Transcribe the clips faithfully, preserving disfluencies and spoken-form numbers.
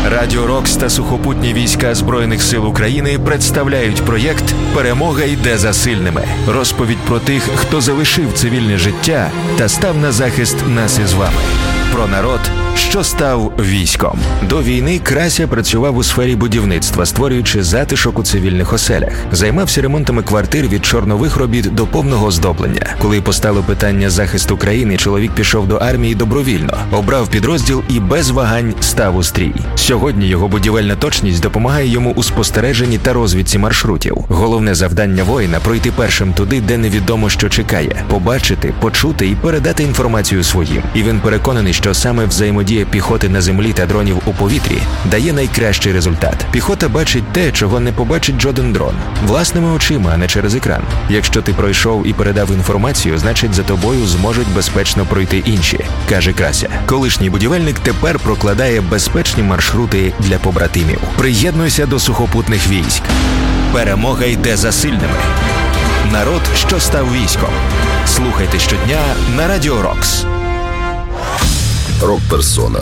Радіо Рокс та сухопутні війська Збройних сил України представляють проєкт «Перемога йде за сильними». Розповідь про тих, хто залишив цивільне життя та став на захист нас із вами. Про народ, що став військом. До війни Крася працював у сфері будівництва, створюючи затишок у цивільних оселях. Займався ремонтами квартир від чорнових робіт до повного оздоблення. Коли постало питання захисту країни, чоловік пішов до армії добровільно, обрав підрозділ і без вагань став у стрій. Сьогодні його будівельна точність допомагає йому у спостереженні та розвідці маршрутів. Головне завдання воїна – пройти першим туди, де невідомо, що чекає. Побачити, почути і передати інформацію своїм. І він переконаний, що саме взаємодія піхоти на землі та дронів у повітрі дає найкращий результат. Піхота бачить те, чого не побачить жоден дрон. Власними очима, а не через екран. Якщо ти пройшов і передав інформацію, значить за тобою зможуть безпечно пройти інші, каже Крася. Колишній будівельник тепер прокладає безпечні маршрути для побратимів. Приєднуйся до сухопутних військ. Перемога йде за сильними. Народ, що став військом. Слухайте щодня на Радіо Рокс. Рок-персона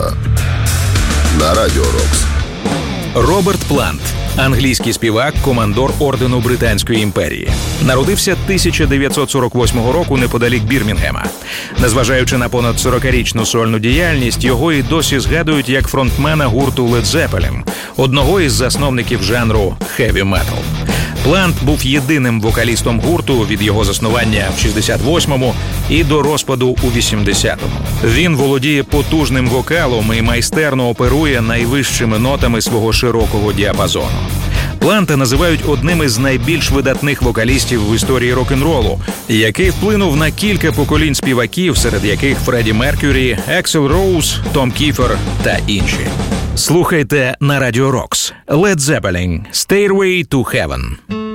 на Радіо Рокс. Роберт Плант – англійський співак, командор ордену Британської імперії. Народився тисяча дев'ятсот сорок восьмого року неподалік Бірмінгема. Незважаючи на понад сорокарічну сольну діяльність, його і досі згадують як фронтмена гурту Led Zeppelin, одного із засновників жанру хеві-метал. Плант був єдиним вокалістом гурту від його заснування в шістдесят восьмому і до розпаду у вісімдесятому. Він володіє потужним вокалом і майстерно оперує найвищими нотами свого широкого діапазону. Планта називають одним із найбільш видатних вокалістів в історії рок-н-ролу, який вплинув на кілька поколінь співаків, серед яких Фредді Меркюрі, Ексел Роуз, Том Кіфер та інші. Слухайте на Радіо Рокс. Led Zeppelin – Stairway to Heaven.